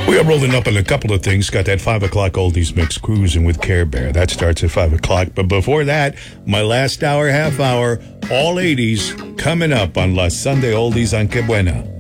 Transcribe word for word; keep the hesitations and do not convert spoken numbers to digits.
We are rolling up on a couple of things. Got that five o'clock oldies mix, cruising with Care Bear. That starts at five o'clock. But before that, my last hour, half hour, all eighties coming up on La Sunday Oldies on Que Buena.